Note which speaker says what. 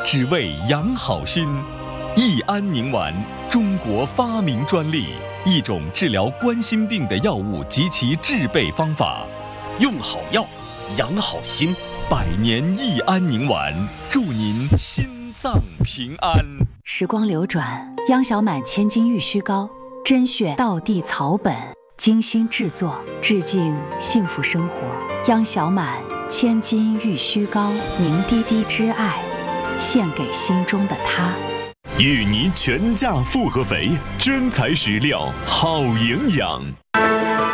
Speaker 1: 只为养好心。益安宁丸，中国发明专利，一种治疗冠心病的药物及其制备方法。
Speaker 2: 用好药，养好心。
Speaker 1: 百年益安宁丸，祝您心脏平安。
Speaker 3: 时光流转，央小满千金玉虚膏，甄选道地草本，精心制作，致敬幸福生活。央小满千金玉虚膏，凝滴滴之爱，献给心中的他。
Speaker 4: 芋泥全价复合肥，真材实料，好营养。